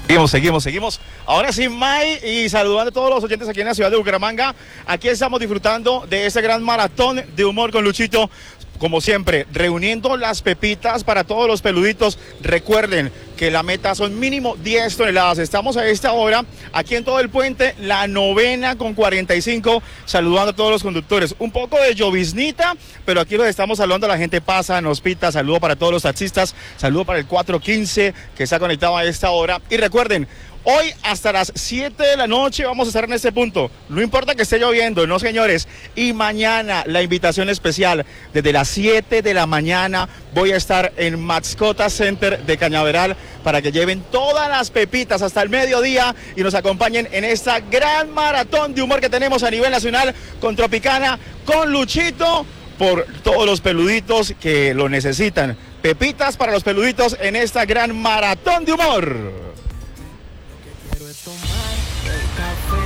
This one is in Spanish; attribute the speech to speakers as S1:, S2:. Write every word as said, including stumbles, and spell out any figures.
S1: Seguimos, seguimos, seguimos. Ahora sí, May, y saludando a todos los oyentes aquí en la ciudad de Bucaramanga. Aquí estamos disfrutando de este gran maratón de humor con Luchito. Como siempre, reuniendo las pepitas para todos los peluditos. Recuerden que la meta son mínimo diez toneladas. Estamos a esta hora, aquí en todo el puente, la novena con cuarenta y cinco, saludando a todos los conductores. Un poco de lloviznita, pero aquí los estamos saludando, la gente pasa, nos pita. Saludo para todos los taxistas, saludo para el cuatro quince que está conectado a esta hora. Y recuerden, hoy hasta las siete de la noche vamos a estar en este punto. No importa que esté lloviendo, no señores. Y mañana la invitación especial. Desde las siete de la mañana voy a estar en Mascota Center de Cañaveral para que lleven todas las pepitas hasta el mediodía y nos acompañen en esta gran maratón de humor que tenemos a nivel nacional con Tropicana, con Luchito, por todos los peluditos que lo necesitan. Pepitas para los peluditos en esta gran maratón de humor.
S2: Quiero tomar el café.